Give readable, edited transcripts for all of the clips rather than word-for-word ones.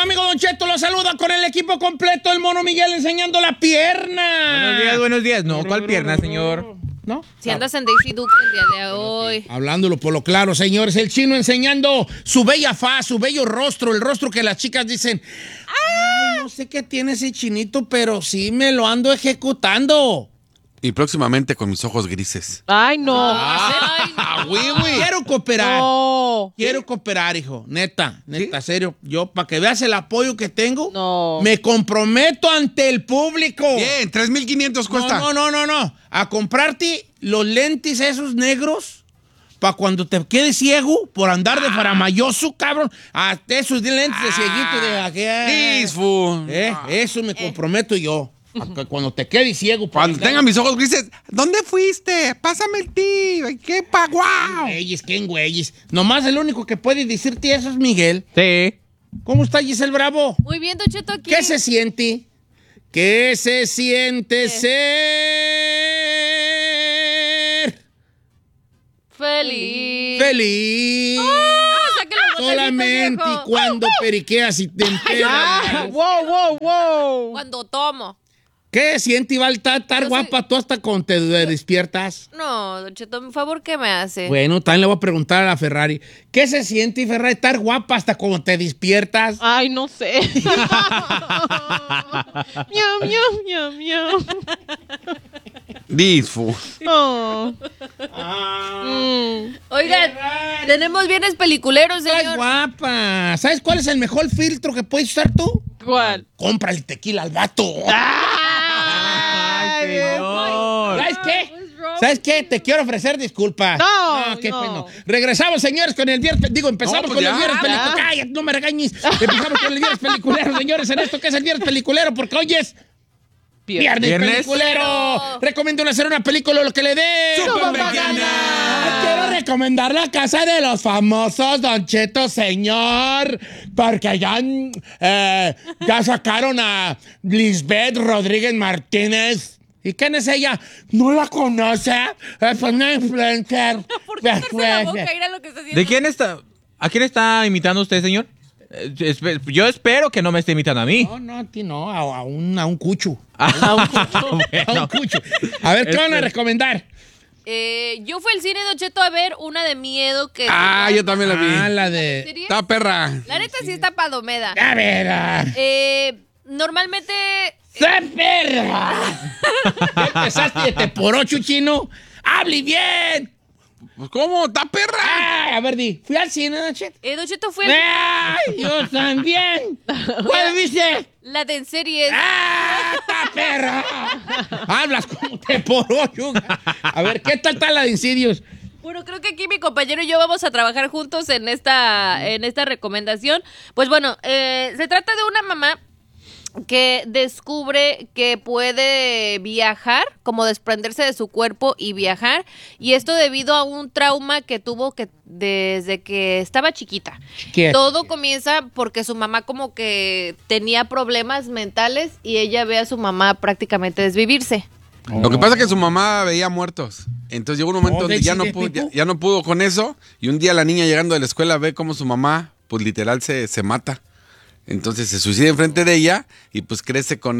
amigo Don Cheto lo saluda con el equipo completo, el Mono Miguel enseñando la pierna. Buenos días. No, ¿cuál pierna, señor? ¿No? Si andas en Daisy Duke el día de hoy. Hablándolo por lo claro, señores, el chino enseñando su bella faz, su bello rostro, el rostro que las chicas dicen, ay, no sé qué tiene ese chinito, pero sí me lo ando ejecutando. Y próximamente con mis ojos grises. Ay, no. Quiero cooperar. No. Quiero cooperar, hijo. Neta, serio. Yo, para que veas el apoyo que tengo, No. me comprometo ante el público. Bien, 3,500 cuesta. No. A comprarte los lentes esos negros para cuando te quedes ciego por andar de faramayoso, cabrón. A esos lentes de cieguito de aquella. Disfu. Eso me comprometo yo. A que cuando te quedes ciego. Cuando tenga mis ojos grises, ¿dónde fuiste? Pásame el tío. ¿Qué pa' guau? ¿Quién güeyes? Nomás el único que puede decirte eso es Miguel. Sí. ¿Cómo está Giselle Bravo? Muy bien, Don Cheto, aquí. ¿Qué se siente? ¿Qué se siente ser Feliz. feliz? Saque los botellitos, Solamente viejo. cuando periqueas y te enteras. Wow. Cuando tomo. ¿Qué siente, Val? ¿Estar Yo soy- guapa tú hasta cuando te despiertas? No, Don Cheto, mi favor, ¿qué me hace? Bueno, también le voy a preguntar a la Ferrari. ¿Qué se siente, Ferrari, estar guapa hasta cuando te despiertas? Ay, no sé. Miau. Disfu. Oh. Oigan, tenemos bienes peliculeros, Estás señor. guapa. ¿Sabes cuál es el mejor filtro que puedes usar tú? ¿Cuál? Compra el tequila al vato. Ay, señor. ¿Sabes qué? ¿Sabes qué? Te quiero ofrecer disculpas. No, qué no. peno. Regresamos, señores, con el viernes. Empezamos No, pues con ya. el viernes peliculero. Cállate, no me regañes. Empezamos con el viernes peliculero, señores, en esto que es el viernes peliculero, porque hoy es viernes peliculero. Recomiendo hacer una película, lo que le dé. Quiero recomendar La Casa de los Famosos, Don Cheto, señor, porque ya sacaron a Lisbeth Rodríguez Martínez. ¿Y quién es ella? ¿No la conoce? Es una influencer. ¿Por qué hacerse la boca? Mira lo que está haciendo. ¿De quién está? ¿A quién está imitando usted, señor? Yo espero que no me esté imitando a mí. No, a ti no, a un cucho. Ah, A un bueno. cucho. A ver, ¿qué van a recomendar? Yo fui al cine, Don Cheto, a ver una de miedo que... Yo también la vi. La ¿En de... serio? Está perra. La neta sí está palomeda. A ver. Normalmente... ¡Se perra! ¿Qué empezaste de por ocho, chino? ¡Hable bien! Pues, ¿cómo? ¡Está perra! Ay, a ver, di. Fui al cine, Don Cheto. Don Cheto fue ¡Ay, yo también! ¿Cuál viste? la de en series. ¡Ah, esta perra! Hablas como te por ocho. A ver, ¿qué tal está la de Insidious? Bueno, creo que aquí mi compañero y yo vamos a trabajar juntos en esta recomendación. Pues bueno, se trata de una mamá que descubre que puede viajar, como desprenderse de su cuerpo y viajar, y esto debido a un trauma que tuvo que desde que estaba chiquita. Todo comienza porque su mamá como que tenía problemas mentales y ella ve a su mamá prácticamente desvivirse. Lo que pasa es que su mamá veía muertos. Entonces llegó un momento donde ya no pudo con eso. Y un día la niña llegando de la escuela ve cómo su mamá, pues literal, se mata. Entonces se suicida enfrente de ella y pues crece con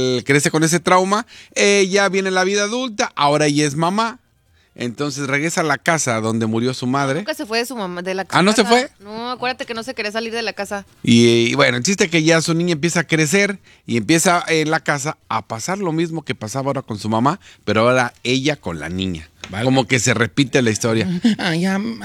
ese trauma. Ella viene a la vida adulta, ahora ella es mamá. Entonces regresa a la casa donde murió su madre. Nunca se fue de su mamá, de la casa. ¿Ah, no se fue? No, acuérdate que no se quería salir de la casa. Y bueno, el chiste es que ya su niña empieza a crecer y empieza en la casa a pasar lo mismo que pasaba ahora con su mamá, pero ahora ella con la niña. Vale. Como que se repite la historia. Ay,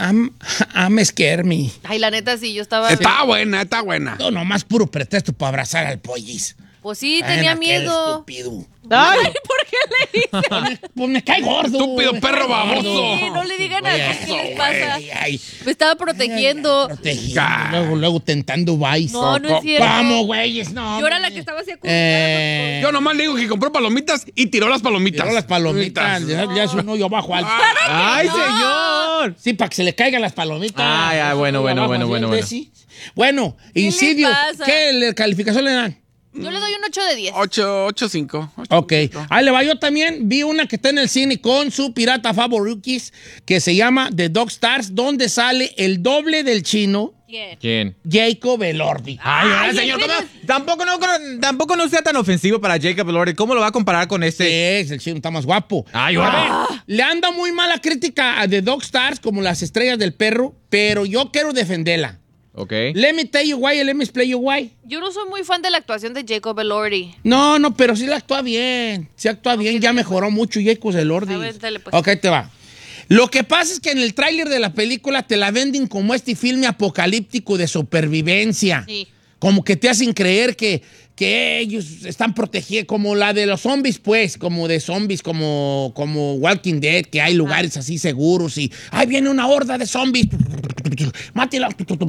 I'm scared me. Ay, la neta, sí, yo estaba... Está buena. No, nomás puro pretexto para abrazar al pollis. Pues sí, tenía miedo. Estúpido. Ay, ¿por qué le hice? Pues me cae gordo. Estúpido perro baboso. Sí, no le digan a qué les pasa. Ay, Me estaba protegiendo. Luego tentando vice. No, no es cierto. Vamos, güeyes, no. Yo era la que estaba así acurrucada. Yo nomás le digo que compró palomitas y tiró las palomitas. Tiró las palomitas. Ya es un hoyo abajo alto. ¡Ay, señor! Sí, para que se le caigan las palomitas. Ay, bueno. Bueno, Insidious, ¿qué calificación le dan? Yo le doy un 8 de 10. 8.5. Ok. Ahí le va. Yo también vi una que está en el cine con su pirata favorukis que se llama The Dog Stars, donde sale el doble del chino. ¿Quién? Jacob Elordi. Ay, señor, tampoco no sea tan ofensivo para Jacob Elordi. ¿Cómo lo va a comparar con este? Es, el chino está más guapo. Ay, A ahora. ver, le anda muy mala crítica de Dog Stars, como las estrellas del perro, pero yo quiero defenderla. Ok. Let me tell you why, let me explain you why. Yo no soy muy fan de la actuación de Jacob Elordi. No, pero sí la actúa bien. Sí actúa bien, ya mejoró mucho Jacob Elordi. A ver, dale, pues. Ok, te va. Lo que pasa es que en el tráiler de la película te la venden como este filme apocalíptico de supervivencia. Sí. Como que te hacen creer que ellos están protegidos, como la de los zombies, pues, como de zombies, como Walking Dead, que hay lugares así seguros y ¡ay, viene una horda de zombies! ¡Mátela!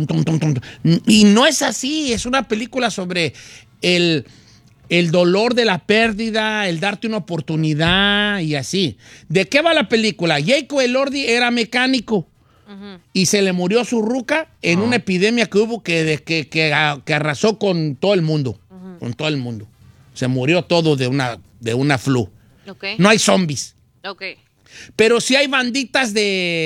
Y no es así, es una película sobre el dolor de la pérdida, el darte una oportunidad y así. ¿De qué va la película? Jacob Elordi era mecánico y se le murió su ruca en una epidemia que hubo que arrasó con todo el mundo. Con todo el mundo. Se murió todo de una flu. Okay. No hay zombies. Ok. Pero sí hay banditas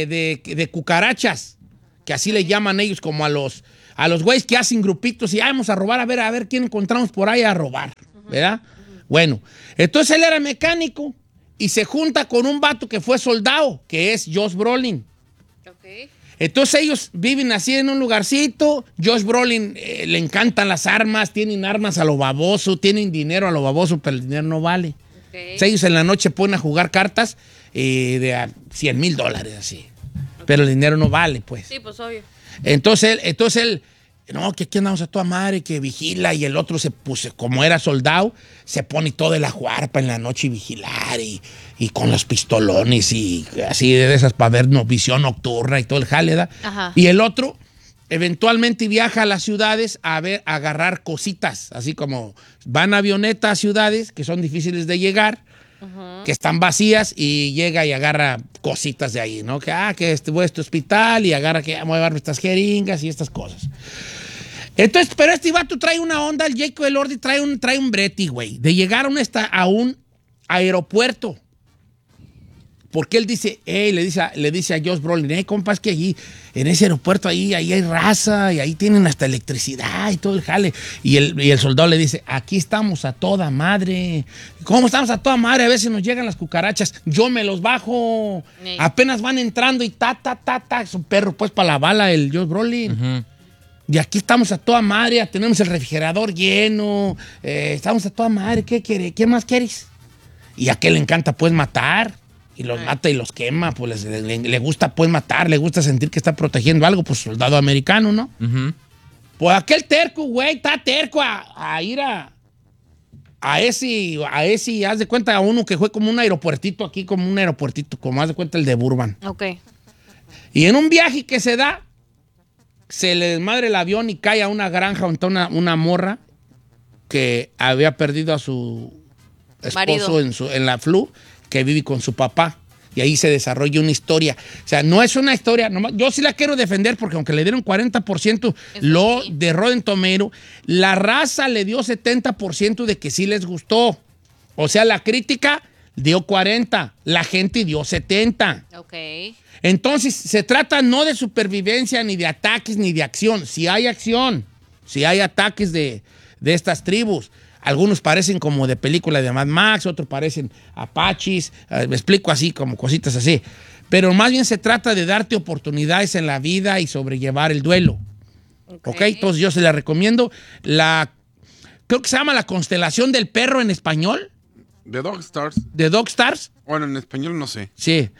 de cucarachas, que así le llaman ellos, como a los güeyes que hacen grupitos y vamos a robar, a ver quién encontramos por ahí a robar, ¿verdad? Bueno, entonces él era mecánico y se junta con un vato que fue soldado, que es Josh Brolin. Ok. Entonces ellos viven así en un lugarcito. Josh Brolin le encantan las armas, tienen armas a lo baboso, tienen dinero a lo baboso, pero el dinero no vale. Okay. Entonces, ellos en la noche ponen a jugar cartas de a $100,000 así. Pero el dinero no vale, pues. Sí, pues obvio. Entonces él, no, que aquí andamos a toda madre, que vigila, y el otro se puso, como era soldado, se pone todo de la juarpa en la noche y vigilar, y con los pistolones, y así de esas para ver visión nocturna y todo el jale, ¿da? Ajá. Y el otro eventualmente viaja a las ciudades a agarrar cositas, así como van a avioneta a ciudades que son difíciles de llegar, que están vacías, y llega y agarra cositas de ahí, ¿no? Que voy a este hospital y agarra que voy a llevar estas jeringas y estas cosas. Entonces, pero este vato trae una onda, el Jacob Elordi trae un brete, güey, de llegar a un aeropuerto. Porque él dice, le dice a Josh Brolin, compa, es que allí, en ese aeropuerto, ahí hay raza, y ahí tienen hasta electricidad y todo el jale. Y el soldado le dice, aquí estamos a toda madre. ¿Cómo estamos a toda madre? A veces nos llegan las cucarachas, yo me los bajo. Sí. Apenas van entrando y es un perro, pues, para la bala, el Josh Brolin. Y aquí estamos a toda madre, tenemos el refrigerador lleno, estamos a toda madre, ¿qué más quieres? Y a qué le encanta, pues, matar. Y los mata y los quema, pues le gusta pues matar, le gusta sentir que está protegiendo algo, pues soldado americano, ¿no? Pues aquel terco, güey, está terco a ir a ese, haz de cuenta, a uno que fue como un aeropuertito aquí, como haz de cuenta el de Burbank. Ok. Y en un viaje que se da, se le desmadre el avión y cae a una granja donde está una morra que había perdido a su esposo en la flu, que vive con su papá, y ahí se desarrolla una historia. O sea, no es una historia, yo sí la quiero defender, porque aunque le dieron 40% de Rotten Tomatoes, la raza le dio 70% de que sí les gustó. O sea, la crítica dio 40%, la gente dio 70%. Ok. Entonces, se trata no de supervivencia, ni de ataques, ni de acción. Si hay acción, si hay ataques de estas tribus. Algunos parecen como de película de Mad Max, otros parecen apaches, me explico así, como cositas así. Pero más bien se trata de darte oportunidades en la vida y sobrellevar el duelo. ¿Ok? Entonces yo se la recomiendo. Creo que se llama La Constelación del Perro en español. The Dog Stars. ¿De Dog Stars? Bueno, en español no sé. Sí.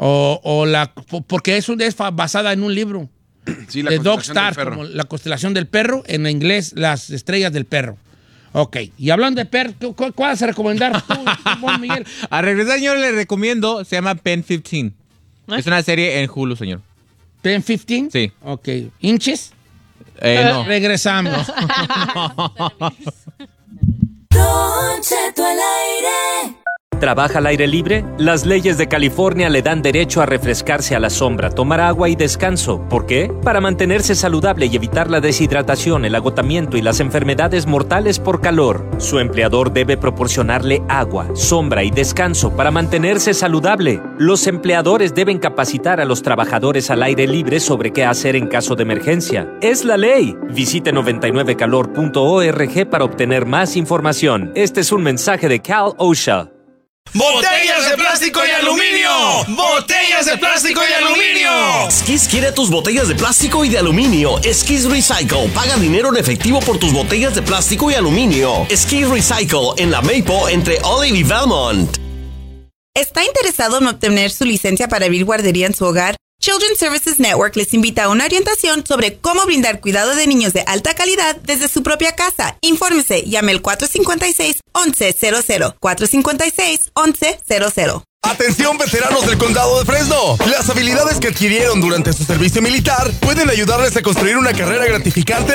Porque es basada en un libro. Sí, La The Dog Constelación del Stars, Perro. como La Constelación del Perro, en inglés, Las Estrellas del Perro. Ok, y hablando de perro, ¿cuál vas a recomendar tú, Miguel? A regresar, señor, le recomiendo, se llama Pen 15. Es una serie en Hulu, señor. ¿Pen 15? Sí. Ok. ¿Inches? No. Regresamos. Don Cheto al aire. ¿Trabaja al aire libre? Las leyes de California le dan derecho a refrescarse a la sombra, tomar agua y descanso. ¿Por qué? Para mantenerse saludable y evitar la deshidratación, el agotamiento y las enfermedades mortales por calor. Su empleador debe proporcionarle agua, sombra y descanso para mantenerse saludable. Los empleadores deben capacitar a los trabajadores al aire libre sobre qué hacer en caso de emergencia. ¡Es la ley! Visite 99calor.org para obtener más información. Este es un mensaje de Cal OSHA. ¡Botellas de plástico y aluminio! ¡Botellas de plástico y aluminio! Skis quiere tus botellas de plástico y de aluminio. Skis Recycle. Paga dinero en efectivo por tus botellas de plástico y aluminio. Skis Recycle en la Maple entre Olive y Valmont. ¿Está interesado en obtener su licencia para abrir guardería en su hogar? Children's Services Network les invita a una orientación sobre cómo brindar cuidado de niños de alta calidad desde su propia casa. Infórmese, llame al 456-1100. 456-1100. Atención, veteranos del Condado de Fresno. Las habilidades que adquirieron durante su servicio militar pueden ayudarles a construir una carrera gratificante